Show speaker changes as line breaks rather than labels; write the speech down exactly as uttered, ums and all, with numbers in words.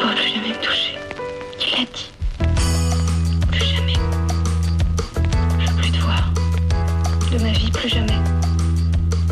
pourra plus jamais me toucher. Il l'a dit.